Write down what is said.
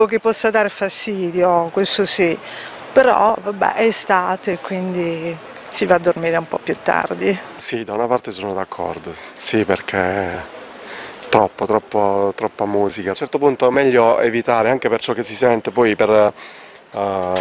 che possa dar fastidio, questo sì, però vabbè è estate quindi si va a dormire un po' più tardi. Sì, da una parte sono d'accordo, sì, perché troppa musica. A un certo punto è meglio evitare, anche per ciò che si sente, poi per